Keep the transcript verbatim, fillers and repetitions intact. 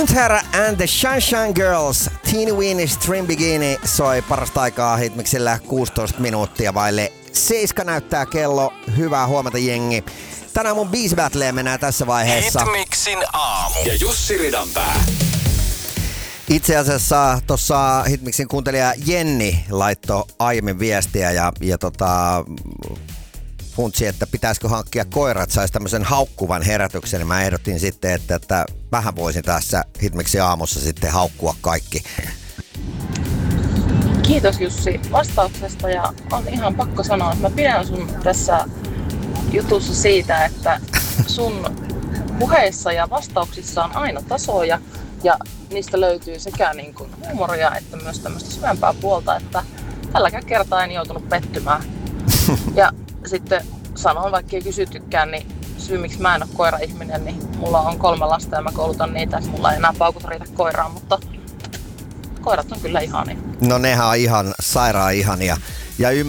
Gunther and the Sunshine Girls, Teeny Weeny String Bikini soi parasta aikaa Hitmixillä kuusitoista minuuttia vaille. Seiska näyttää kello. Hyvää huomenta jengi. Tänään mun biisi battleen mennään tässä vaiheessa. Hitmixin aamu. Ja Jussi Ridanpää. Itse asiassa tuossa Hitmixin kuuntelija Jenni laittoi aiemmin viestiä ja, ja tota, funtsi, että pitäisikö hankkia koira, että saisi tämmöisen haukkuvan herätyksen. Niin mä ehdotin sitten, että, että vähän voisin tässä Hitmixin aamussa sitten haukkua kaikki. Kiitos Jussi vastauksesta ja on ihan pakko sanoa, että mä pidän sun tässä jutussa siitä, että sun puheissa ja vastauksissa on aina tasoja ja niistä löytyy sekä niin kuin huumoria että myös tämmöistä syvempää puolta, että tälläkään kertaa en joutunut pettymään. Ja sitten sanon, vaikka ei kysytykään, niin syy miksi mä en ole koira-ihminen, niin mulla on kolme lasta ja mä koulutan niitä, että mulla ei enää paukut riitä koiraan, mutta koirat on kyllä ihania. No nehän on ihan sairaan ihania. Ja